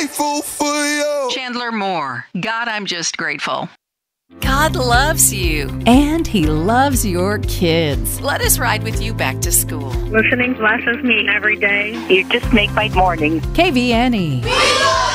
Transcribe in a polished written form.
grateful for you. Chandler Moore, God, I'm just grateful. God loves you. And He loves your kids. Let us ride with you back to school. Listening blesses me every day. You just make my morning. KVNE.